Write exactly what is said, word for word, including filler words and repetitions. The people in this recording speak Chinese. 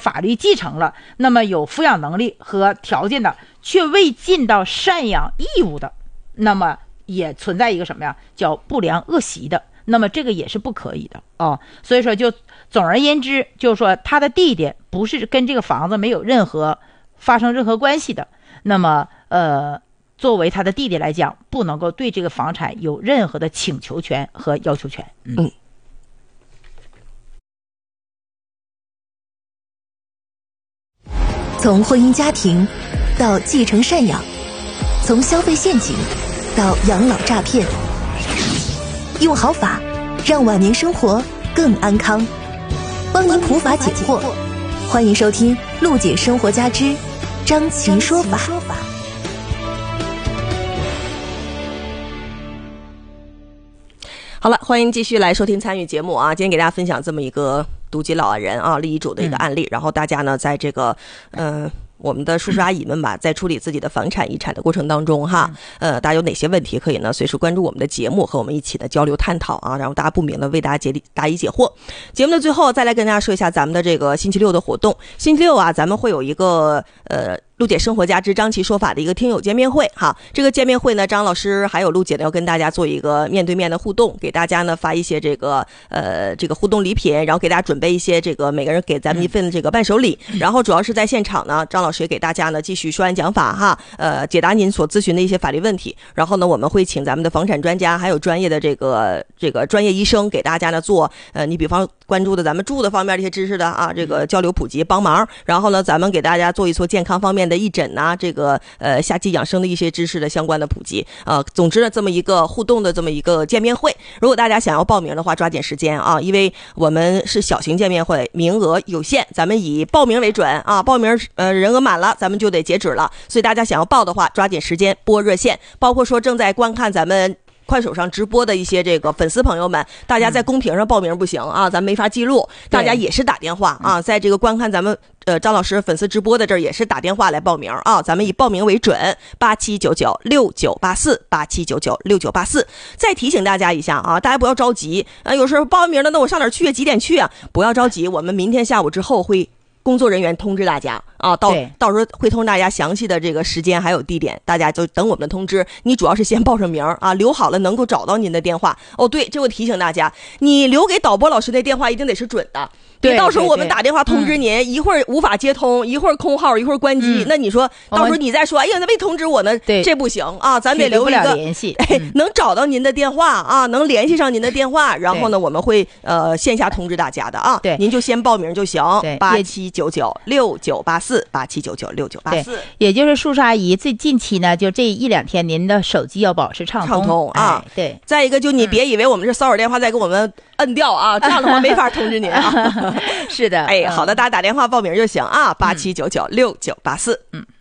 法律继承了，那么有抚养能力和条件的，却未尽到赡养义务的，那么也存在一个什么呀，叫不良恶习的，那么这个也是不可以的啊。所以说就总而言之，就是说他的弟弟不是跟这个房子没有任何发生任何关系的，那么呃作为他的弟弟来讲，不能够对这个房产有任何的请求权和要求权。嗯。嗯， 从婚姻家庭到继承赡养，从消费陷阱到养老诈骗，用好法让晚年生活更安康，帮您普法解惑。欢迎收听陆姐生活家之张琪说法。 好了，欢迎继续来收听参与节目啊！今天给大家分享这么一个独居老人啊立遗嘱的一个案例，嗯、然后大家呢在这个嗯。呃我们的叔叔阿姨们吧，在处理自己的房产遗产的过程当中哈，呃，大家有哪些问题可以呢随时关注我们的节目，和我们一起的交流探讨啊，然后大家不明的为大家解答疑解惑。节目的最后再来跟大家说一下咱们的这个星期六的活动。星期六啊，咱们会有一个呃陆姐生活家之张琪说法的一个听友见面会哈。这个见面会呢，张老师还有陆姐呢要跟大家做一个面对面的互动，给大家呢发一些这个呃这个互动礼品，然后给大家准备一些这个每个人给咱们一份这个伴手礼，然后主要是在现场呢，张老师也给大家呢继续说案讲法哈，呃解答您所咨询的一些法律问题。然后呢，我们会请咱们的房产专家还有专业的这个这个专业医生给大家呢做呃你比方关注的咱们住的方面的一些知识的啊这个交流普及帮忙，然后呢咱们给大家做一做健康方面的义诊呐、啊，这个呃夏季养生的一些知识的相关的普及啊、呃，总之呢这么一个互动的这么一个见面会，如果大家想要报名的话，抓紧时间啊，因为我们是小型见面会，名额有限，咱们以报名为准啊，报名呃人额满了，咱们就得截止了，所以大家想要报的话，抓紧时间拨热线，包括说正在观看咱们快手上直播的一些这个粉丝朋友们，大家在公屏上报名不行啊，咱没法记录，大家也是打电话啊，在这个观看咱们呃张老师粉丝直播的这儿也是打电话来报名啊，咱们以报名为准，八七九九六九八四八七九九六九八四。再提醒大家一下啊，大家不要着急啊，有时候报完名了，那我上哪儿去啊？几点去啊？不要着急，我们明天下午之后会工作人员通知大家啊，到到时候会通知大家详细的这个时间还有地点，大家就等我们的通知。你主要是先报上名啊，留好了能够找到您的电话。哦，对，这我提醒大家，你留给导播老师的电话一定得是准的。对，到时候我们打电话通知您，一会儿无法接通，一会儿空号，一会儿关机，嗯、那你说到时候你再说，哎呀，那没通知我呢，这不行啊，咱得留一个联系， 哎，能找到您的电话啊，能联系上您的电话，然后呢，我们会呃线下通知大家的啊。对，您就先报名就行，八七九九六九八四八七九九六九八四。 也就是叔叔阿姨最近期呢，就这一两天，您的手机要保持畅通， 畅通啊。 哎、对， 再一个就你别以为我们是骚扰电话再给我们摁掉啊，这样的话没法通知您啊。 是的， 哎，好的，大家打电话报名就行啊，八七九九六九八四。嗯。